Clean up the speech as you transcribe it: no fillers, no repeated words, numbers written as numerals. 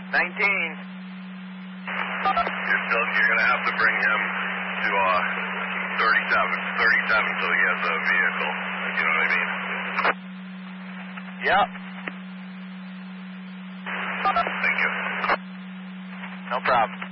19. You're going to have to bring him to 37 so he has a vehicle. You know what I mean? Yep. Thank you. No problem.